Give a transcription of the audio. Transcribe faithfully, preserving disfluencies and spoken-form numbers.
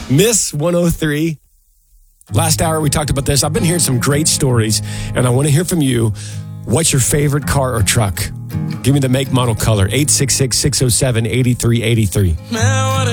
Miss one oh three. Last hour, we talked about this. I've been hearing some great stories, and I want to hear from you. What's your favorite car or truck? Give me the make, model, color. eight six six, six oh seven, eight three eight three.